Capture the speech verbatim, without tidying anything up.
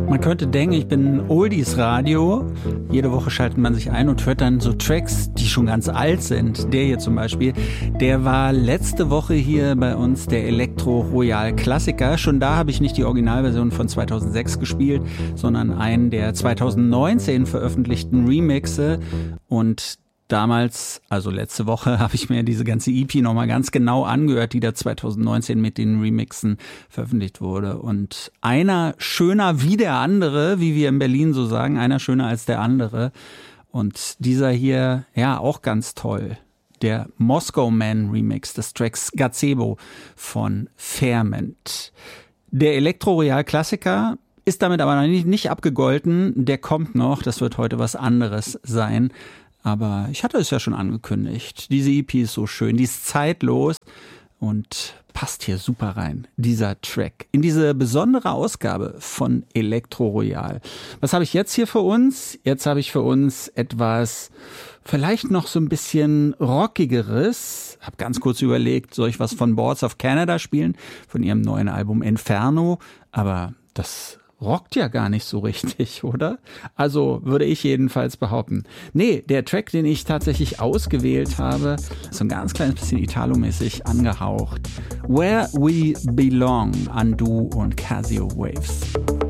Man könnte denken, ich bin Oldies-Radio. Jede Woche schaltet man sich ein und hört dann so Tracks, die schon ganz alt sind. Der hier zum Beispiel, der war letzte Woche hier bei uns der Elektro Royal Klassiker. Schon da habe ich nicht die Originalversion von zweitausendsechs gespielt, sondern einen der zweitausendneunzehn veröffentlichten Remixe. Und damals, also letzte Woche, habe ich mir diese ganze E P nochmal ganz genau angehört, die da zweitausendneunzehn mit den Remixen veröffentlicht wurde. Und einer schöner wie der andere, wie wir in Berlin so sagen, einer schöner als der andere. Und dieser hier, ja, auch ganz toll. Der Moscow Man Remix des Tracks Gazebo von Ferment. Der Elektro Royal Klassiker ist damit aber noch nicht, nicht abgegolten. Der kommt noch, das wird heute was anderes sein. Aber ich hatte es ja schon angekündigt. Diese E P ist so schön, die ist zeitlos und passt hier super rein, dieser Track, in diese besondere Ausgabe von Elektro Royal. Was habe ich jetzt hier für uns? Jetzt habe ich für uns etwas vielleicht noch so ein bisschen rockigeres. Hab ganz kurz überlegt, soll ich was von Boards of Canada spielen, von ihrem neuen Album Inferno? Aber das rockt ja gar nicht so richtig, oder? Also würde ich jedenfalls behaupten. Nee, der Track, den ich tatsächlich ausgewählt habe, ist so ein ganz kleines bisschen Italo-mäßig angehaucht. Where We Belong, Undo und Casio Waves.